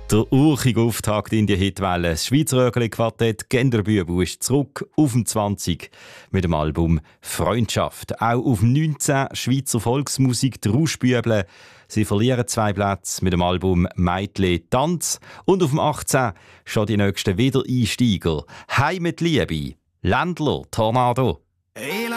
Der urige Auftakt in die Hitwelle. Das Schweizer Rögli-Quartett Genderbübu ist zurück auf dem 20 mit dem Album «Freundschaft». Auch auf dem 19 Schweizer Volksmusik «Die Rauschbüble». Sie verlieren 2 Plätze mit dem Album «Meitli Tanz». Und auf dem 18 schon die nächsten Wiedereinsteiger. «Heim mit Liebe», «Ländler», «Tornado».